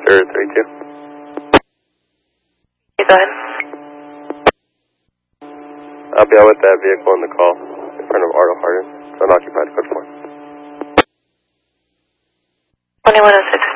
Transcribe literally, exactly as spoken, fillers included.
Vector thirty-two. Okay, go ahead. I'll be out with that vehicle in the call in front of Arnold Hardin. It's unoccupied, code four. twenty-one oh six.